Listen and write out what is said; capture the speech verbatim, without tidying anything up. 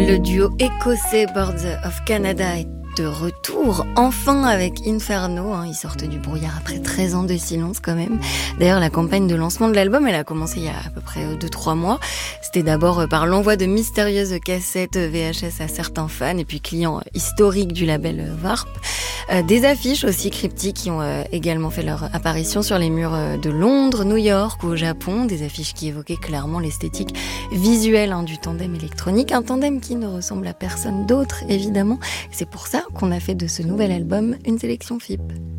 Le duo écossais Birds of Canada est de retour, enfin avec Inferno, hein, ils sortent du brouillard après treize ans de silence quand même. D'ailleurs la campagne de lancement de l'album, elle a commencé il y a à peu près deux trois mois. C'était d'abord par l'envoi de mystérieuses cassettes V H S à certains fans et puis clients historiques du label Warp. Euh, des affiches aussi cryptiques qui ont euh, également fait leur apparition sur les murs euh, de Londres, New York ou au Japon, des affiches qui évoquaient clairement l'esthétique visuelle hein, du tandem électronique, un tandem qui ne ressemble à personne d'autre évidemment. C'est pour ça qu'on a fait de ce nouvel album une sélection F I P.